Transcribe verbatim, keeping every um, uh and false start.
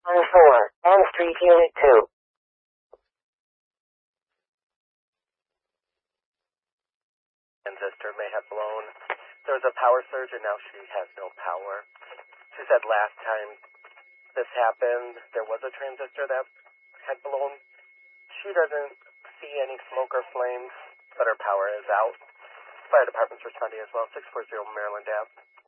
On four, M Street, Unit two. Transistor may have blown. There was a power surge and now she has no power. She said last time this happened, there was a transistor that had blown. She doesn't see any smoke or flames, but her power is out. Fire department's responding as well, six forty Maryland Ave.